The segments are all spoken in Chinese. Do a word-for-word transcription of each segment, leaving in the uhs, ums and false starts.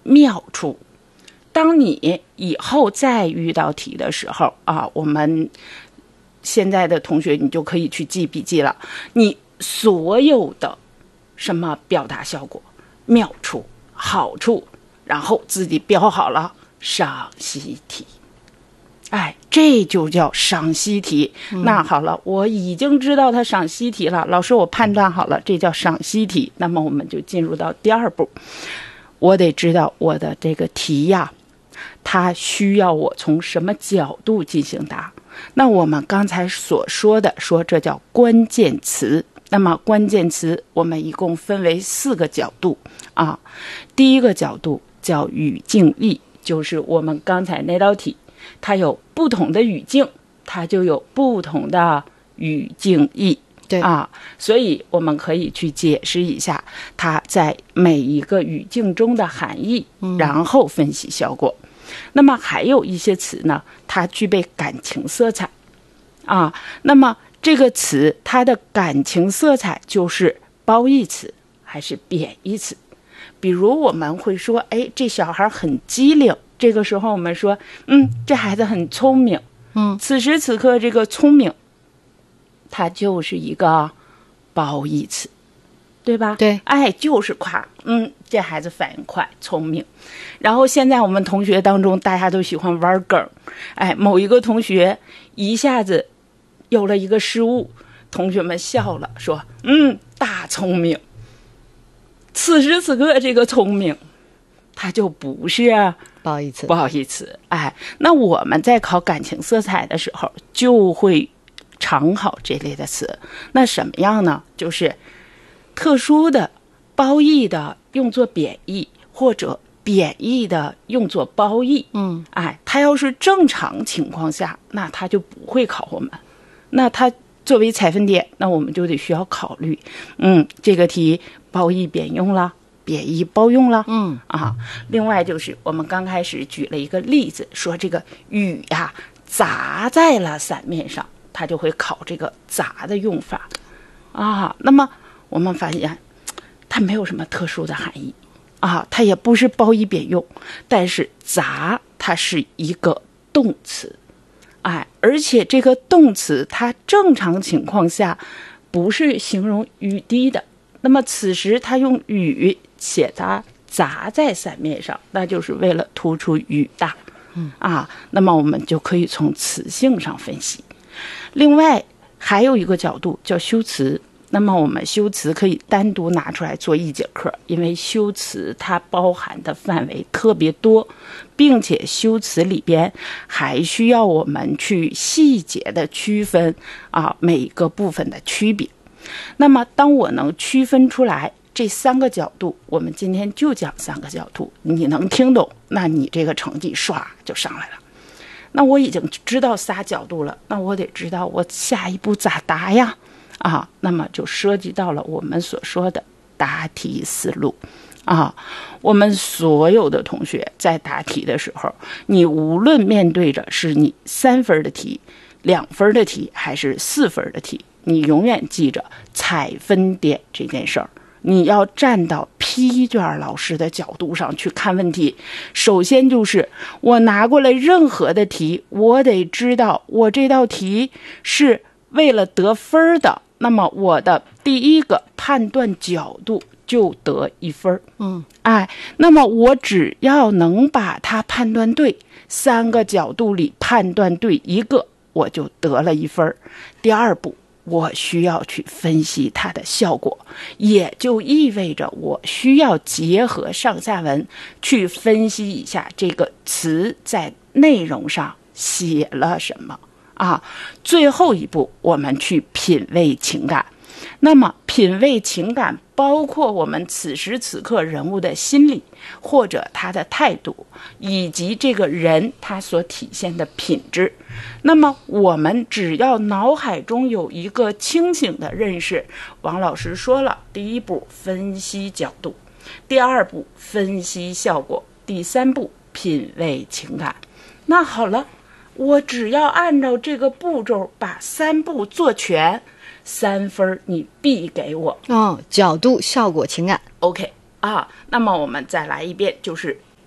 妙处。当你以后再遇到题的时候啊，我们现在的同学你就可以去记笔记了，你所有的什么表达效果、妙处、好处，然后自己标好了赏析题。哎，这就叫赏析题。嗯、那好了，我已经知道它赏析题了，老师我判断好了，这叫赏析题。那么我们就进入到第二步，我得知道我的这个题呀，它需要我从什么角度进行答。那我们刚才所说的，说这叫关键词。那么关键词我们一共分为四个角度啊。第一个角度叫语境义，就是我们刚才那道题，它有不同的语境，它就有不同的语境义。 对啊，所以我们可以去解释一下它在每一个语境中的含义，嗯、然后分析效果。那么还有一些词呢，它具备感情色彩啊。那么这个词它的感情色彩就是褒义词还是贬义词？比如我们会说，哎，这小孩很机灵，这个时候我们说，嗯，这孩子很聪明。 嗯， 此时此刻这个聪明，它就是一个褒义词，对吧？ 对， 哎，就是夸，嗯，这孩子反应快，聪明。然后现在我们同学当中，大家都喜欢玩梗，哎，某一个同学一下子有了一个失误，同学们笑了，说，嗯，大聪明。此时此刻这个聪明，它就不是褒义词， 褒义词。哎，那我们在考感情色彩的时候，就会常考这类的词。那什么样呢？就是特殊的、褒义的用作贬义，或者贬义的用作褒义。 嗯， 哎，它要是正常情况下，那它就不会考我们。那它作为采分点，那我们就得需要考虑，嗯，这个题褒义贬用了，贬义褒用了。 嗯啊，另外就是我们刚开始举了一个例子，说这个雨呀砸在了伞面上，它就会考这个砸的用法啊。那么我们发现它没有什么特殊的含义啊，它也不是褒义贬用，但是砸它是一个动词，哎，而且这个动词它正常情况下不是形容雨滴的，那么此时它用雨写它砸在伞面上，那就是为了突出雨大。 嗯啊，那么我们就可以从词性上分析。另外还有一个角度叫修辞，那么我们修辞可以单独拿出来做一节课，因为修辞它包含的范围特别多，并且修辞里边还需要我们去细节的区分啊每个部分的区别。那么当我能区分出来这三个角度，我们今天就讲三个角度，你能听懂，那你这个成绩唰就上来了。那我已经知道仨角度了，那我得知道我下一步咋答呀？啊，那么就涉及到了我们所说的答题思路啊。我们所有的同学在答题的时候，你无论面对着是你三分的题、两分的题还是四分的题，你永远记着采分点这件事儿。你要站到批卷老师的角度上去看问题，首先就是我拿过来任何的题，我得知道我这道题是为了得分的，那么我的第一个判断角度就得一分。 嗯， 哎，那么我只要能把它判断对，三个角度里判断对一个，我就得了一分。第二步，我需要去分析它的效果，也就意味着我需要结合上下文去分析一下这个词在内容上写了什么啊。最后一步，我们去品味情感。那么品味情感包括我们此时此刻人物的心理，或者他的态度，以及这个人他所体现的品质。那么我们只要脑海中有一个清醒的认识，王老师说了，第一步分析角度，第二步分析效果，第三步品味情感。那好了，我只要按照这个步骤把三步做全，三分你必给我。 哦，角度、效果、情感。 OK 啊，那么我们再来一遍，就是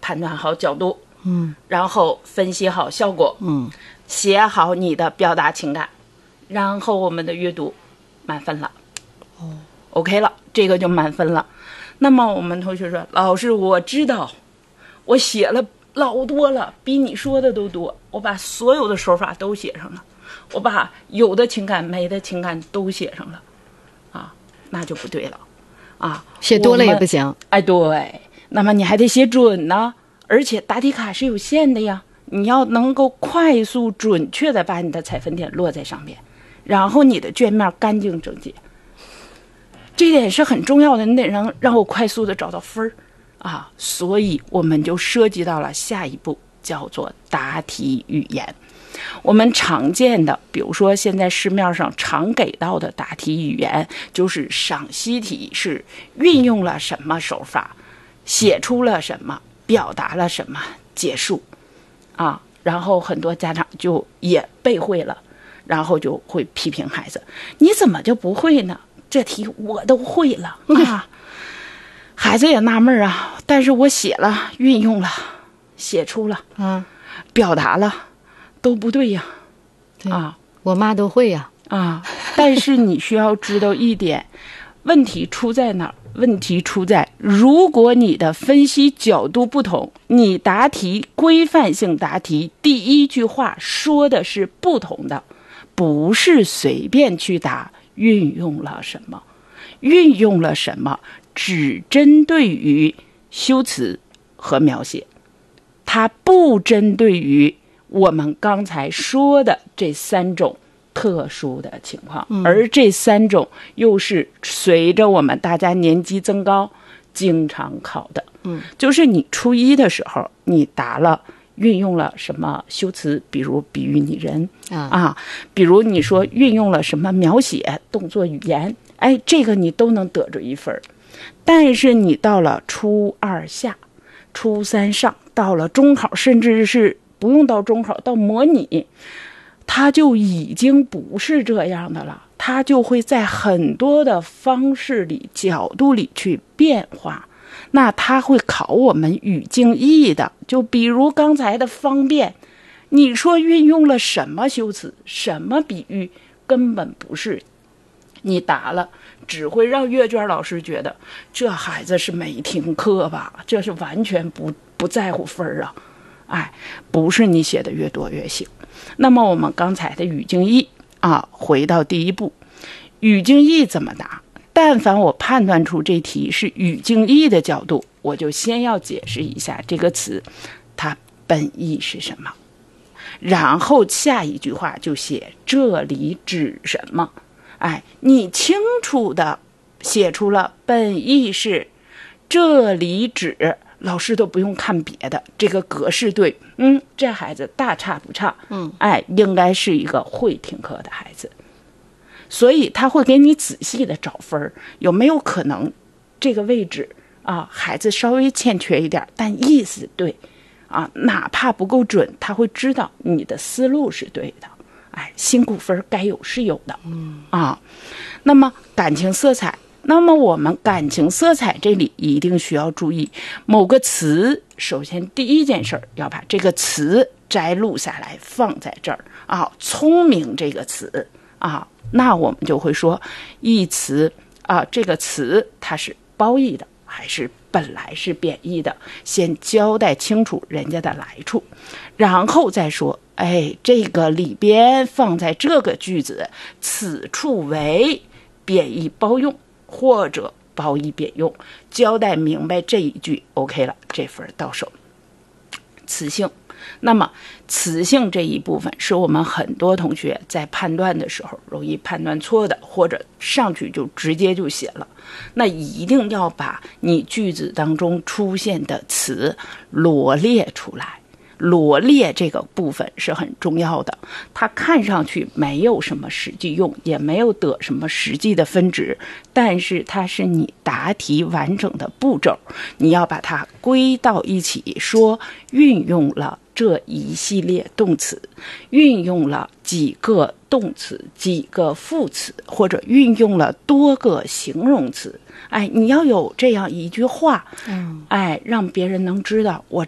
判断好角度， 嗯， 然后分析好效果， 嗯， 写好你的表达情感，然后我们的阅读满分了。 哦 OK 了，这个就满分了。那么我们同学说，老师，我知道我写了老多了，比你说的都多，我把所有的手法都写上了，我把有的情感没的情感都写上了，啊，那就不对了啊， 写多了也不行。 哎，对，那么你还得写准呢，而且答题卡是有限的呀，你要能够快速准确的把你的采分点落在上面，然后你的卷面干净整洁，这点是很重要的，你得让让我快速的找到分儿啊，所以我们就涉及到了下一步，叫做答题语言。我们常见的，比如说现在市面上常给到的答题语言，就是赏析题是运用了什么手法，写出了什么，表达了什么，结束啊。然后很多家长就也背会了，然后就会批评孩子，你怎么就不会呢？这题我都会了啊。孩子也纳闷啊，但是我写了，运用了，写出了， 啊， 表达了，都不对呀， 对啊我妈都会呀。 啊！但是你需要知道一点，问题出在哪儿？问题出在，如果你的分析角度不同，你答题规范性答题第一句话说的是不同的，不是随便去答运用了什么，运用了什么只针对于修辞和描写，它不针对于我们刚才说的这三种特殊的情况， 嗯、 而这三种又是随着我们大家年纪增高经常考的。 嗯， 就是你初一的时候，你答了运用了什么修辞，比如比喻拟人啊啊，比如你说运用了什么描写动作语言，哎，这个你都能得着一分。但是你到了初二下、初三上，到了中考，甚至是不用到中考，到模拟，它就已经不是这样的了，它就会在很多的方式里、角度里去变化。那它会考我们语境义的，就比如刚才的方便，你说运用了什么修辞、什么比喻，根本不是。你答了，只会让阅卷老师觉得这孩子是没听课吧，这是完全不不在乎分儿啊。哎，不是你写的越多越行。那么我们刚才的语境义啊，回到第一步，语境义怎么答？但凡我判断出这题是语境义的角度，我就先要解释一下这个词它本意是什么，然后下一句话就写这里指什么。哎，你清楚的写出了本意是这里指，老师都不用看别的，这个格式对，嗯，这孩子大差不差， 嗯， 哎，应该是一个会听课的孩子，所以他会给你仔细的找分，有没有可能这个位置啊，孩子稍微欠缺一点，但意思对，啊，哪怕不够准，他会知道你的思路是对的。哎，辛苦分该有是有的，嗯啊，那么感情色彩，那么我们感情色彩这里一定需要注意某个词，首先第一件事要把这个词摘录下来放在这儿啊，聪明这个词啊，那我们就会说一词啊，这个词它是褒义的还是本来是贬义的，先交代清楚人家的来处，然后再说，哎，这个里边放在这个句子，此处为贬义褒用或者褒义贬用，交代明白这一句 OK 了，这分到手。词性，那么词性这一部分是我们很多同学在判断的时候容易判断错的，或者上去就直接就写了，那一定要把你句子当中出现的词罗列出来，罗列这个部分是很重要的，它看上去没有什么实际用，也没有得什么实际的分值，但是它是你答题完整的步骤，你要把它归到一起，说运用了这一系列动词，运用了几个动词，几个副词，或者运用了多个形容词，哎，你要有这样一句话，嗯，哎，让别人能知道我